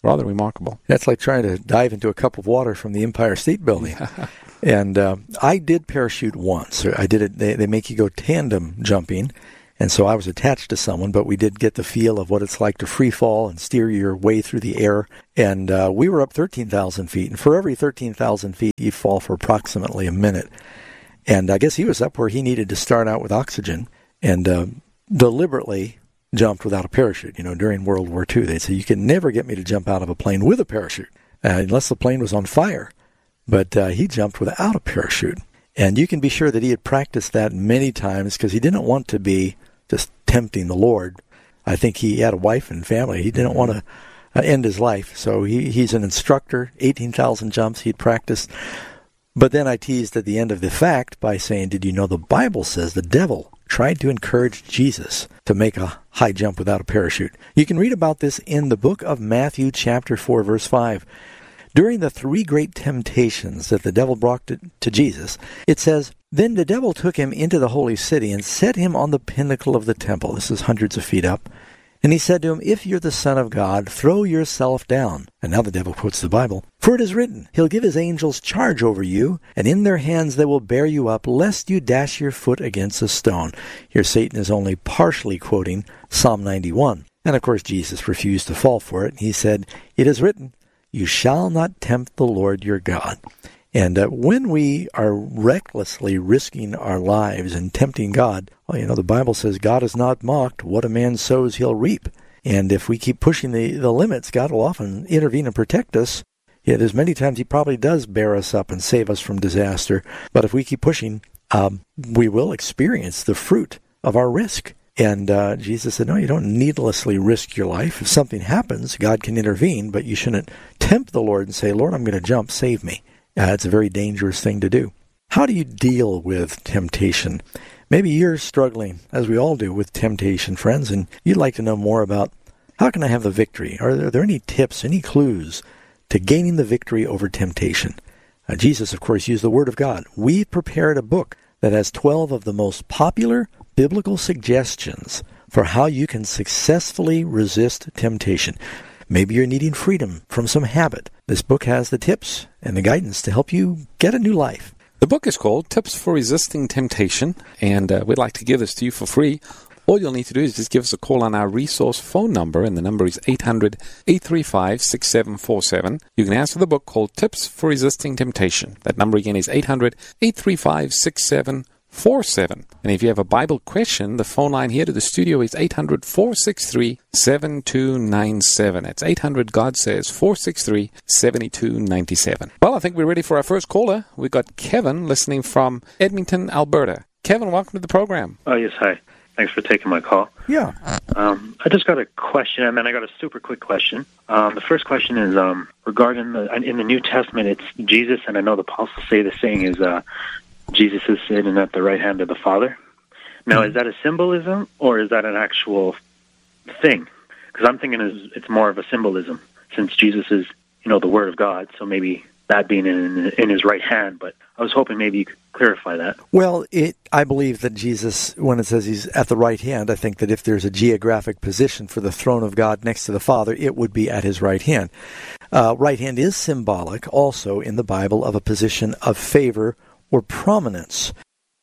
rather remarkable. That's like trying to dive into a cup of water from the Empire State Building. And uh, I did parachute once. I did it. They, they make you go tandem jumping, and so I was attached to someone, but we did get the feel of what it's like to free fall and steer your way through the air. And uh, we were up thirteen thousand feet, and for every thirteen thousand feet, you fall for approximately a minute. And I guess he was up where he needed to start out with oxygen, and uh, deliberately jumped without a parachute. You know, during World War Two, they'd say, you can never get me to jump out of a plane with a parachute, uh, unless the plane was on fire. But uh, he jumped without a parachute. And you can be sure that he had practiced that many times because he didn't want to be just tempting the Lord. I think he had a wife and family. He didn't want to uh, end his life. So he, he's an instructor, eighteen thousand jumps he'd practiced. But then I teased at the end of the fact by saying, did you know the Bible says the devil tried to encourage Jesus to make a high jump without a parachute? You can read about this in the book of Matthew, chapter four, verse five. During the three great temptations that the devil brought to, to Jesus, it says, then the devil took him into the holy city and set him on the pinnacle of the temple. This is hundreds of feet up. And he said to him, if you're the Son of God, throw yourself down. And now the devil quotes the Bible. For it is written, he'll give his angels charge over you, and in their hands they will bear you up, lest you dash your foot against a stone. Here Satan is only partially quoting Psalm ninety-one. And of course Jesus refused to fall for it. He said, it is written, you shall not tempt the Lord your God. And uh, when we are recklessly risking our lives and tempting God, well, you know, the Bible says God is not mocked. What a man sows, he'll reap. And if we keep pushing the, the limits, God will often intervene and protect us. Yet there's many times he probably does bear us up and save us from disaster. But if we keep pushing, um, we will experience the fruit of our risk. And uh, Jesus said, no, you don't needlessly risk your life. If something happens, God can intervene, but you shouldn't tempt the Lord and say, Lord, I'm going to jump, save me. Uh, it's a very dangerous thing to do. How do you deal with temptation? Maybe you're struggling, as we all do, with temptation, friends, and you'd like to know more about how can I have the victory? Are there, are there any tips, any clues to gaining the victory over temptation? Uh, Jesus, of course, used the Word of God. We prepared a book that has twelve of the most popular biblical suggestions for how you can successfully resist temptation. Maybe you're needing freedom from some habit. This book has the tips and the guidance to help you get a new life. The book is called Tips for Resisting Temptation, and uh, we'd like to give this to you for free. All you'll need to do is just give us a call on our resource phone number, and the number is eight hundred, eight three five, six seven four seven. You can ask for the book called Tips for Resisting Temptation. That number again is eight hundred, eight three five, six seven four seven. And if you have a Bible question, the phone line here to the studio is eight hundred, four six three, seven two nine seven. It's eight hundred, God says, four six three, seven two nine seven. Well, I think we're ready for our first caller. We've got Kevin listening from Edmonton, Alberta. Kevin, welcome to the program. Oh, yes, hi. Thanks for taking my call. Yeah. Um, I just got a question, and then I got a super quick question. Um, the first question is um, regarding the, in the New Testament, it's Jesus, and I know the apostles say the saying is uh, Jesus is sitting at the right hand of the Father. Now, mm-hmm. is that a symbolism, or is that an actual thing? Because I'm thinking it's, it's more of a symbolism, since Jesus is, you know, the Word of God, so maybe that being in, in his right hand, but I was hoping maybe you could clarify that. Well, it, I believe that Jesus, when it says he's at the right hand, I think that if there's a geographic position for the throne of God next to the Father, it would be at his right hand. Uh, right hand is symbolic also in the Bible of a position of favor or prominence.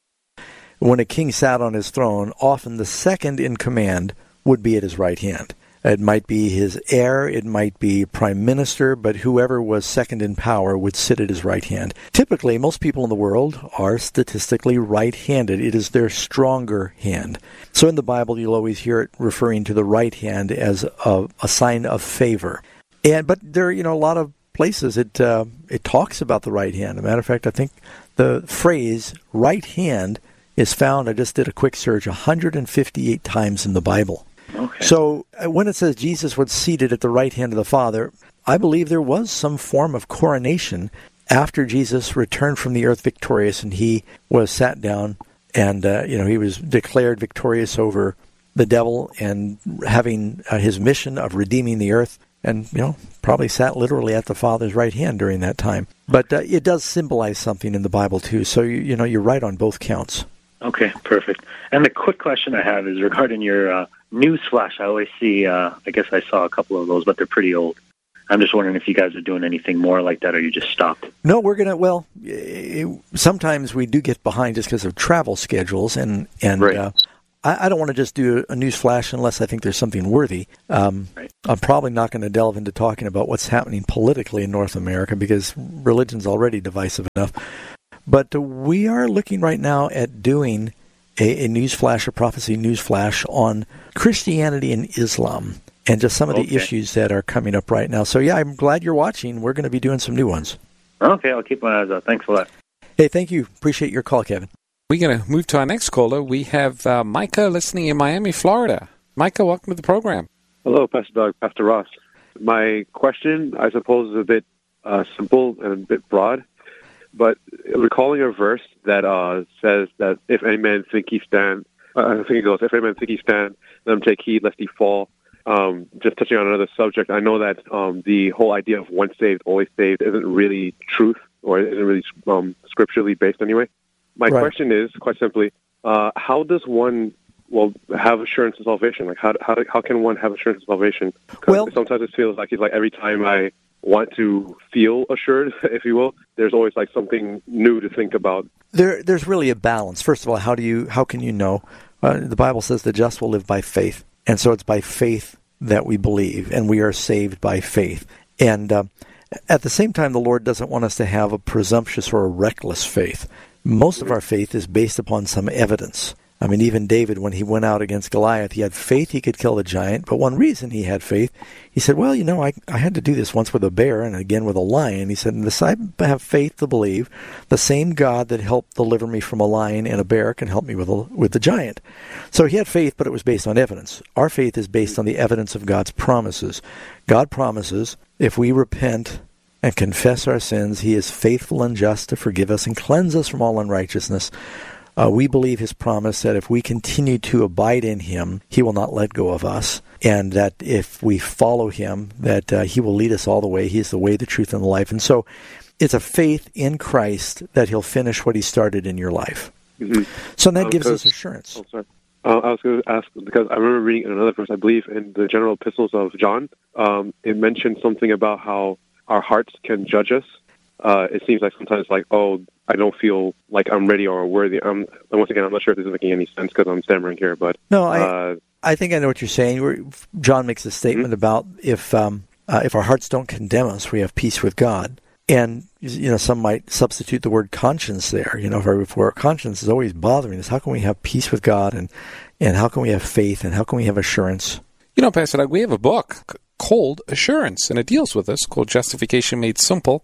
When a king sat on his throne, often the second in command would be at his right hand. It might be his heir, it might be prime minister, but whoever was second in power would sit at his right hand. Typically, most people in the world are statistically right-handed. It is their stronger hand. So in the Bible, you'll always hear it referring to the right hand as a, a sign of favor. And but there, you know, a lot of places it uh, it talks about the right hand. As a matter of fact, I think the phrase right hand is found, I just did a quick search, one hundred fifty-eight times in the Bible. Okay. So when it says Jesus was seated at the right hand of the Father, I believe there was some form of coronation after Jesus returned from the earth victorious, and he was sat down, and uh, you know he was declared victorious over the devil and having uh, his mission of redeeming the earth, and you know probably sat literally at the Father's right hand during that time. But uh, it does symbolize something in the Bible too. So you, you know you're right on both counts. Okay, perfect. And the quick question I have is regarding your uh, news flash. I always see, uh, I guess I saw a couple of those, but they're pretty old. I'm just wondering if you guys are doing anything more like that, or you just stopped. No, we're going to, well, it, sometimes we do get behind just because of travel schedules, and, and right. uh, I, I don't want to just do a news flash unless I think there's something worthy. Um, right. I'm probably not going to delve into talking about what's happening politically in North America because religion's already divisive enough. But uh, we are looking right now at doing a, a news flash, a prophecy news flash on Christianity and Islam, and just some of the okay. issues that are coming up right now. So, yeah, I'm glad you're watching. We're going to be doing some new ones. Okay, I'll keep my eyes out. Thanks a lot. Hey, thank you. Appreciate your call, Kevin. We're going to move to our next caller. We have uh, Micah listening in Miami, Florida. Micah, welcome to the program. Hello, Pastor Doug, Pastor Ross. My question, I suppose, is a bit uh, simple and a bit broad, but recalling a verse that uh, says that if any man think he stand, uh, I think it goes, if any man think he stand, let him take heed lest he fall. Um, just touching on another subject, I know that um, the whole idea of once saved, always saved isn't really truth, or isn't really um, scripturally based anyway. My right. question is, quite simply, uh, how does one, well, have assurance of salvation? Like, how how how can one have assurance of salvation? Well, sometimes it feels like it's like every time I want to feel assured, if you will, there's always like something new to think about. There, there's really a balance. First of all, how do you, how can you know? Uh, the Bible says the just will live by faith, and so it's by faith that we believe, and we are saved by faith. And uh, at the same time, the Lord doesn't want us to have a presumptuous or a reckless faith. Most of our faith is based upon some evidence. I mean, even David, when he went out against Goliath, he had faith he could kill the giant, but one reason he had faith, he said, well, you know, I, I had to do this once with a bear and again with a lion. He said, this, I have faith to believe the same God that helped deliver me from a lion and a bear can help me with, a, with the giant. So he had faith, but it was based on evidence. Our faith is based on the evidence of God's promises. God promises if we repent and confess our sins, he is faithful and just to forgive us and cleanse us from all unrighteousness. Uh, we believe his promise that if we continue to abide in him, he will not let go of us, and that if we follow him, that uh, he will lead us all the way. He is the way, the truth, and the life. And so it's a faith in Christ that he'll finish what he started in your life. Mm-hmm. So that gives because, us assurance. Oh, sorry. Uh, I was going to ask, because I remember reading in another verse, I believe, in the general epistles of John, um, it mentioned something about how our hearts can judge us. Uh, it seems like sometimes like, oh, I don't feel like I'm ready or worthy. Um, and once again, I'm not sure if this is making any sense because I'm stammering here. But no, I uh, I think I know what you're saying. We're, John makes a statement mm-hmm. about if um, uh, if our hearts don't condemn us, we have peace with God. And you know, some might substitute the word conscience there. You know, if our, if our conscience is always bothering us, how can we have peace with God, and and how can we have faith, and how can we have assurance? You know, Pastor Doug, we have a book called Assurance, and it deals with this, called Justification Made Simple.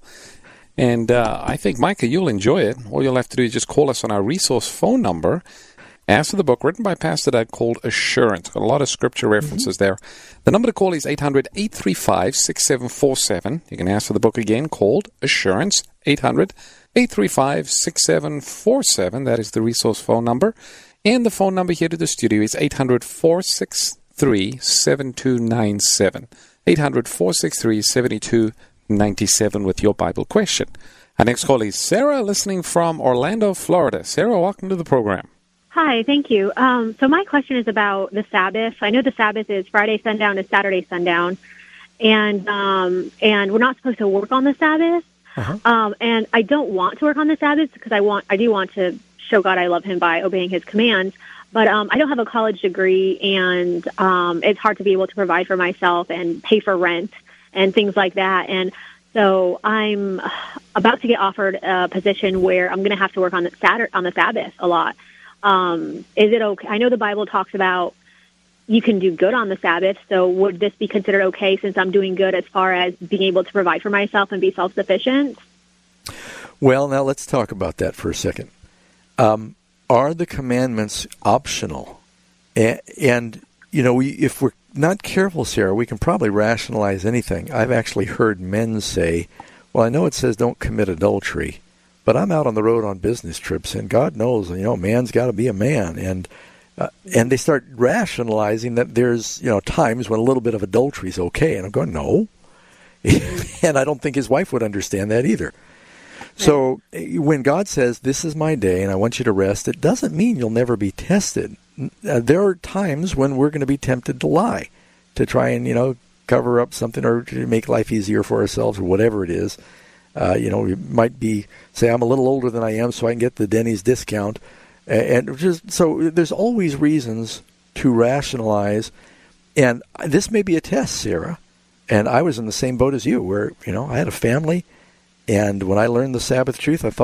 And uh, I think, Micah, you'll enjoy it. All you'll have to do is just call us on our resource phone number. Ask for the book written by Pastor Doug called Assurance. Got a lot of scripture references mm-hmm. there. The number to call is eight hundred, eight three five, six seven four seven. You can ask for the book again called Assurance, eight hundred, eight three five, six seven four seven. That is the resource phone number. And the phone number here to the studio is eight hundred, four six three, seven two nine seven. eight hundred, four six three, seven two nine seven with your Bible question. Our next call is Sarah, listening from Orlando, Florida. Sarah, welcome to the program. Hi, thank you. Um, so my question is about the Sabbath. I know the Sabbath is Friday sundown to Saturday sundown, and um, and we're not supposed to work on the Sabbath. Uh-huh. Um, and I don't want to work on the Sabbath because I want I do want to show God I love him by obeying his commands. But um, I don't have a college degree, and um, it's hard to be able to provide for myself and pay for rent and things like that. And so I'm about to get offered a position where I'm going to have to work on the Saturday, on the Sabbath a lot. Um, is it okay? I know the Bible talks about you can do good on the Sabbath, so would this be considered okay since I'm doing good as far as being able to provide for myself and be self-sufficient? Well, now let's talk about that for a second. Um, are the commandments optional? And, and you know, we, if we're not careful, Sarah, we can probably rationalize anything. I've actually heard men say, well, I know it says don't commit adultery, but I'm out on the road on business trips, and God knows, you know, man's got to be a man. And uh, and they start rationalizing that there's, you know, times when a little bit of adultery is okay. And I'm going, no. And I don't think his wife would understand that either. So when God says, this is my day and I want you to rest, it doesn't mean you'll never be tested. Uh, there are times when we're going to be tempted to lie, to try and, you know, cover up something or to make life easier for ourselves or whatever it is. Uh, you know, it might be, say, I'm a little older than I am, so I can get the Denny's discount. And, and just so there's always reasons to rationalize. And this may be a test, Sarah. And I was in the same boat as you, where, you know, I had a family. And when I learned the Sabbath truth, I thought,